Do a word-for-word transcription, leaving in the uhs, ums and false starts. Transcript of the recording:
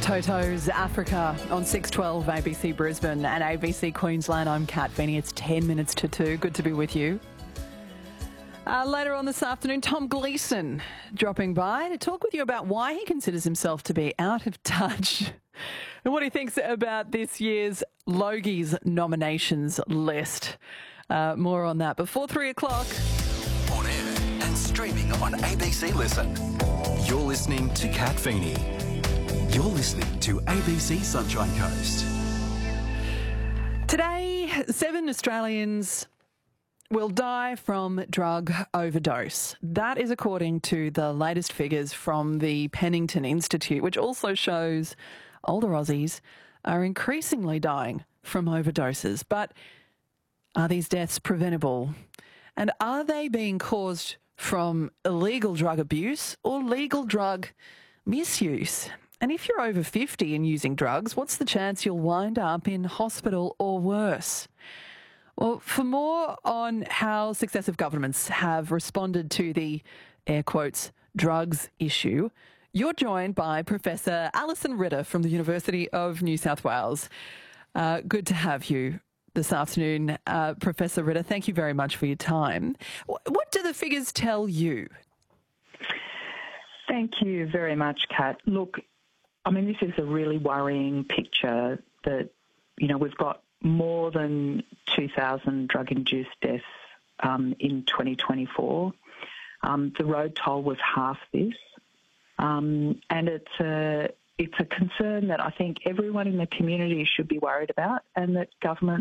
Toto's Africa on six twelve A B C Brisbane and A B C Queensland. I'm Kat Feeney. It's ten minutes to two. Good to be with you. Uh, later on this afternoon, Tom Gleeson dropping by to talk with you about why he considers himself to be out of touch and what he thinks about this year's Logies nominations list. Uh, more on that before three o'clock. On air and streaming on A B C Listen. You're listening to Kat Feeney. You're listening to A B C Sunshine Coast. Today, seven Australians will die from drug overdose. That is according to the latest figures from the Pennington Institute, which also shows older Aussies are increasingly dying from overdoses. But are these deaths preventable? And are they being caused from illegal drug abuse or legal drug misuse? And if you're over fifty and using drugs, what's the chance you'll wind up in hospital or worse? Well, for more on how successive governments have responded to the, air quotes, drugs issue, you're joined by Professor Alison Ritter from the University of New South Wales. Uh, good to have you this afternoon, uh, Professor Ritter. Thank you very much for your time. What do the figures tell you? Thank you very much, Kat. Look, I mean, this is a really worrying picture that, you know, we've got more than two thousand drug-induced deaths um, in twenty twenty-four. Um, the road toll was half this. Um, and it's a, it's a concern that I think everyone in the community should be worried about and that government